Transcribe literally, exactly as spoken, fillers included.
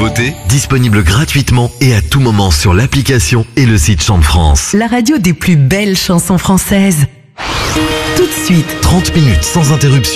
nouveautés, disponible gratuitement et à tout moment sur l'application et le site Chante France. La radio des plus belles chansons françaises. Tout de suite. trente minutes sans interruption.